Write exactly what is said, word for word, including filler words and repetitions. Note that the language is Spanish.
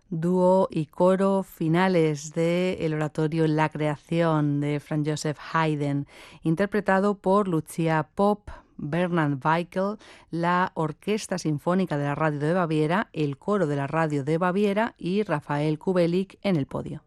Dúo y coro finales del oratorio La creación de Franz Joseph Haydn, interpretado por Lucia Popp, Bernard Weikel, la Orquesta Sinfónica de la Radio de Baviera, el Coro de la Radio de Baviera y Rafael Kubelik en el podio.